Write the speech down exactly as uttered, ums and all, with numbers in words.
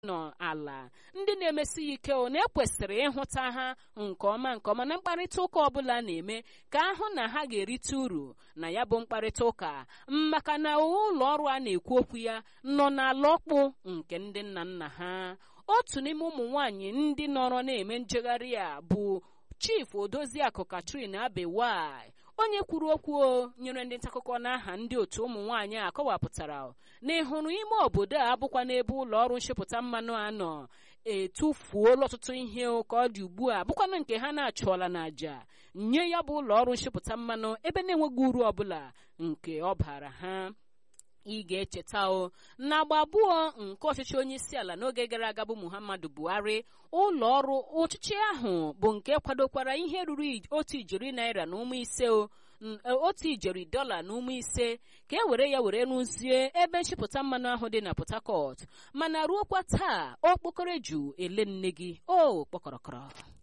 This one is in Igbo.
nọ ala ndị na-emesi ike o na-ekwesịrị ịhụta ha nke ọma nke ọma na mkparịta ụka ọbụla na-eme ka ahụ na ha ga-erite uru na ya bụ mkparịta ụka maka na ụlọ ọrụ a na-ekwu okwu ya nọ n'ala ọkpụ nke ndị nna nna ha. Otu n'ime ụmụ nwanyị ndị nọrọ na-eme njegharị a bụ Chief Odoziakụ Catherine Abewai, onye kwuru okwu nyere ndị ntaakụkọ n'aha ndị otu ụmụ nwaanyị a kọwapụtara na ịhụrụ ime obodo a bụkwa n'ebe ụlọ ọrụ nchepụta mmanụ anọ etufuola ọtụtụ ihe ka ọ dị ugbu a bụkwanụ nke ha na-achụọla n'aja nye ya bụ ụlọ ọrụ nchepụta mmanụ ebe na-enweghị uru ọbụla nke ọ bara ha. Ị ga-echeta o n'agba abụọ nke ọchịchị onye isi ala n'oge gara aga bụ Muhammadu Buhari, ụlọ ọrụ ọchịchị ahụ bụ nke kwadokwara ihe ruru otu ijeri naira na ụmụ ise o otu ijeri dọla na ụmụ ise ka e were ya were rụzie ebe nchịpụta mmanụ ahụ dị na Port Harcourt, mana ruokwa taa okpokoro ju ele nne gị o kpọkọrọkọrọ.